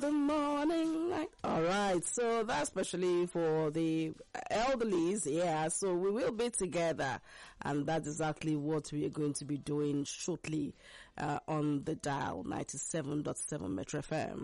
the morning light. All right, so that's especially for the elderlies. Yeah, so we will be together, and that's exactly what we are going to be doing shortly on the dial 97.7 Metro FM.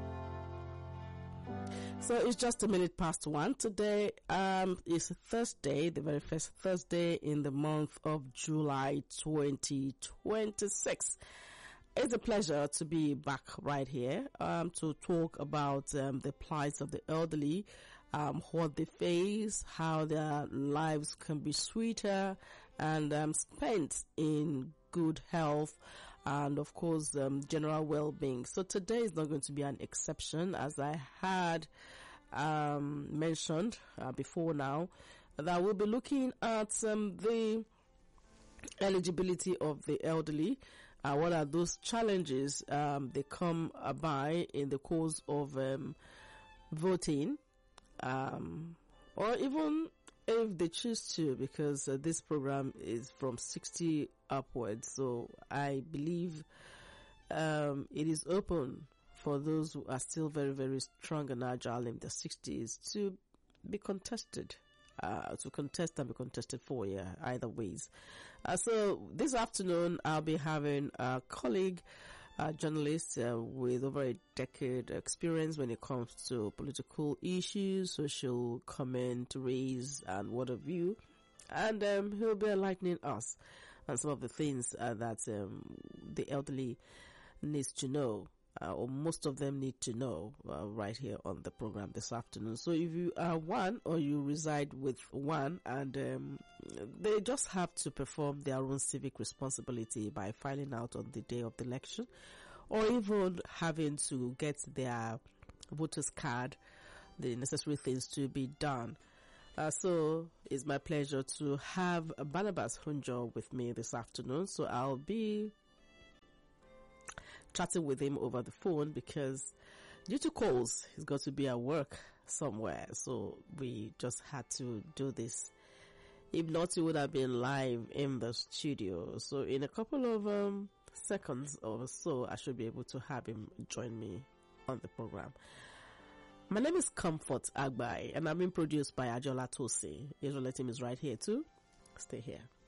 So it's just 1:01 today. It's Thursday, the very first Thursday in the month of July 2026. It's a pleasure to be back right here to talk about the plight of the elderly, what they face, how their lives can be sweeter and spent in good health and of course general well-being. So today is not going to be an exception, as I had mentioned before now, that we'll be looking at the eligibility of the elderly. What are those challenges they come by in the course of voting, or even if they choose to, because this program is from 60 upwards. So I believe it is open for those who are still very, very strong and agile in their 60s to be contested. To contest and be contested for, yeah, either ways. So this afternoon I'll be having a colleague, journalist with over a decade experience when it comes to political issues, social commentaries and what have you. And he'll be enlightening us on some of the things that the elderly needs to know. Or most of them need to know right here on the program this afternoon. So if you are one or you reside with one and they just have to perform their own civic responsibility by filing out on the day of the election, or even having to get their voter's card, the necessary things to be done. So it's my pleasure to have Barnabas Hunjo with me this afternoon. So I'll be chatting with him over the phone because due to calls, he's got to be at work somewhere. So we just had to do this. If not, he would have been live in the studio. So in a couple of seconds or so, I should be able to have him join me on the program. My name is Comfort Agbai, and I'm being produced by Ajola Tosi. Israel team is right here too. Stay here.